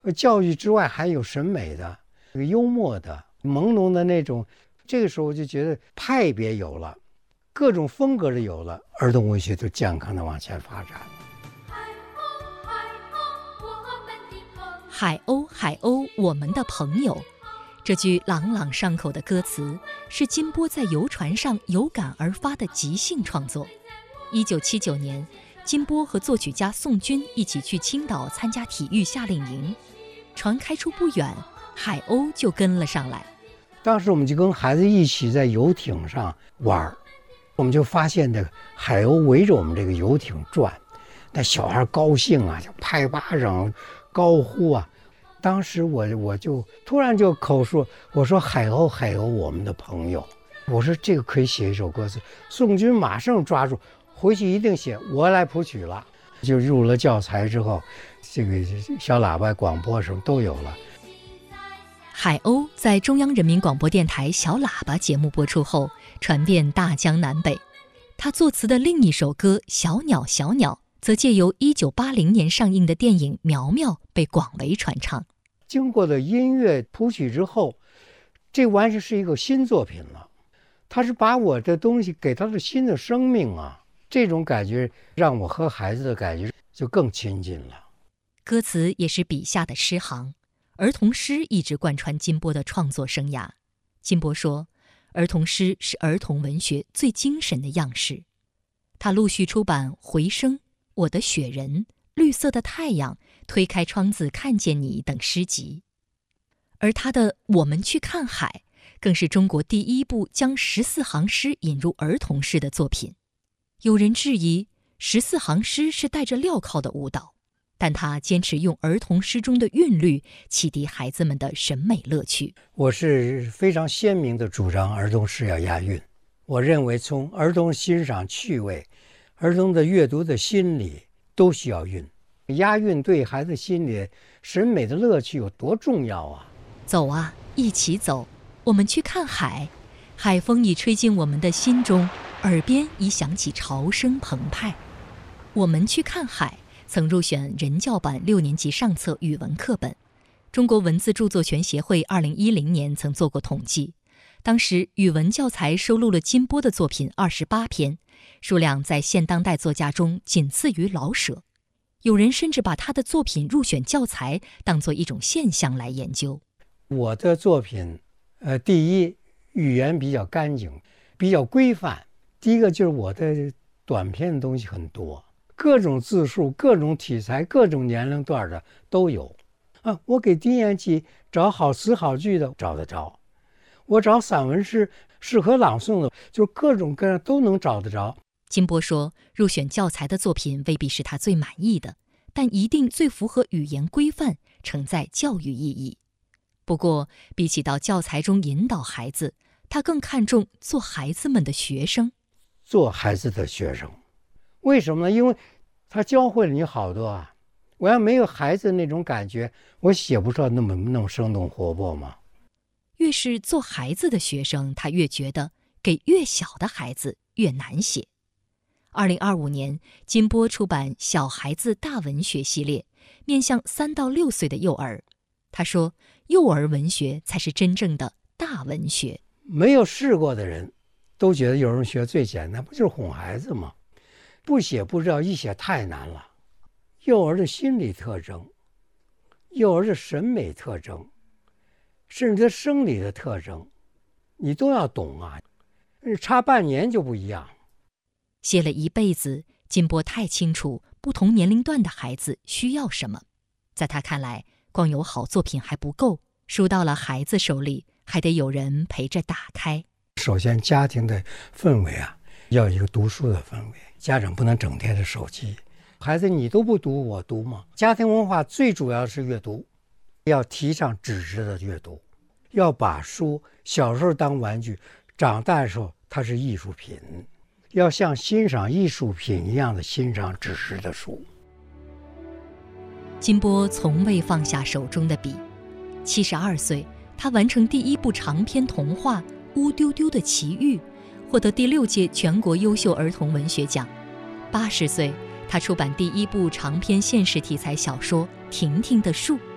教育之外还有审美的、幽默的、朦胧的那种。这个时候我就觉得派别有了，各种风格的有了，儿童文学就健康的往前发展。 海鸥，海鸥，我们的朋友。这句朗朗上口的歌词是金波在游船上有感而发的即兴创作。1979年，金波和作曲家宋军一起去青岛参加体育夏令营，船开出不远，海鸥就跟了上来。 当时我们就跟孩子一起在游艇上玩，我们就发现这个海鸥围着我们这个游艇转，那小孩高兴啊，就拍巴掌、高呼啊。当时我就突然就口述，我说海鸥，海鸥，我们的朋友。我说这个可以写一首歌词。宋军马上抓住，回去一定写，我来谱曲了。就入了教材之后，这个小喇叭广播什么都有了。 海鸥在中央人民广播电台小喇叭节目播出后，传遍大江南北。他作词的另一首歌《小鸟小鸟》则借由1980年上映的电影《苗苗》被广为传唱。 经过的音乐谱曲之后，这完全是一个新作品了。他是把我的东西给他的新的生命啊，这种感觉让我和孩子的感觉就更亲近了。 歌词也是笔下的诗行，儿童诗一直贯穿金波的创作生涯。金波说，儿童诗是儿童文学最精神的样式。他陆续出版《回声》《我的雪人》《绿色的太阳》《推开窗子看见你》等诗集。而他的《我们去看海》更是中国第一部将14行诗引入儿童诗的作品。有人质疑14行诗是带着镣铐的舞蹈，但他坚持用儿童诗中的韵律启迪孩子们的审美乐趣。 我是非常鲜明地主张儿童诗要押韵。我认为从儿童欣赏趣味、儿童的阅读的心理都需要韵。押韵对孩子心理审美的乐趣有多重要啊！ 走啊，一起走，我们去看海。海风已吹进我们的心中，耳边已响起潮声澎湃。我们去看海曾入选人教版6年级上册语文课本。中国文字著作权协会2010年曾做过统计，当时语文教材收录了金波的作品28篇，数量在现当代作家中仅次于老舍。有人甚至把他的作品入选教材当作一种现象来研究。 我的作品第一，语言比较干净，比较规范。第一个就是我的短篇的东西很多，各种字数、各种题材、各种年龄段的都有啊。我给低年级找好词好句的找得着，我找散文诗适合朗诵的，就是各种各样都能找得着。 金波说，入选教材的作品未必是他最满意的，但一定最符合语言规范，承载教育意义。不过，比起到教材中引导孩子，他更看重做孩子们的学生。 做孩子的学生，为什么呢？因为他教会了你好多啊。我要没有孩子那种感觉，我写不出来那么生动活泼嘛。 越是做孩子的学生，他越觉得给越小的孩子越难写。2025年，金波出版《小孩子大文学》系列，面向3到6岁的幼儿。他说，幼儿文学才是真正的大文学。 没有试过的人都觉得幼儿文学最简单，不就是哄孩子吗？不写不知道，一写太难了。幼儿的心理特征，幼儿的审美特征，甚至生理的特征，你都要懂啊。差半年就不一样。 写了一辈子，金波太清楚不同年龄段的孩子需要什么。在他看来，光有好作品还不够，书到了孩子手里，还得有人陪着打开。 首先，家庭的氛围啊，要有一个读书的氛围，家长不能整天的手机。孩子，你都不读，我读吗？家庭文化最主要是阅读，要提倡纸质的阅读，要把书小时候当玩具，长大的时候它是艺术品，要像欣赏艺术品一样的欣赏纸质的书。 金波从未放下手中的笔，72岁，他完成第1部长篇童话《乌丢丢的奇遇》，获得第6届全国优秀儿童文学奖。80岁，他出版第1部长篇现实题材小说《婷婷的树》。